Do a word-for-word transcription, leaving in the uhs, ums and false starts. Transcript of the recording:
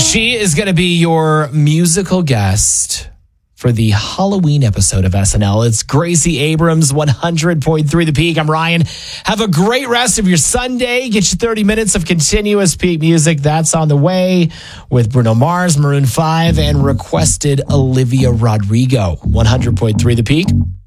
She is going to be your musical guest for the Halloween episode of S N L. It's Gracie Abrams, one hundred point three The Peak. I'm Ryan. Have a great rest of your Sunday. Get you thirty minutes of continuous Peak music. That's on the way with Bruno Mars, Maroon five, and requested Olivia Rodrigo. one hundred point three The Peak.